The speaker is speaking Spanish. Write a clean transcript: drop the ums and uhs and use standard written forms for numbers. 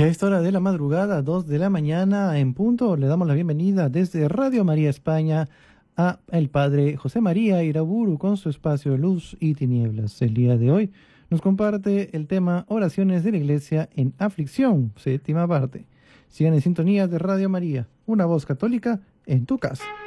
Y a esta hora de la madrugada, 2 de la mañana en punto, le damos la bienvenida desde Radio María España a el padre José María Iraburu con su espacio Luz y Tinieblas. El día de hoy nos comparte el tema Oraciones de la Iglesia en Aflicción, séptima parte. Sigan en sintonía de Radio María, una voz católica en tu casa.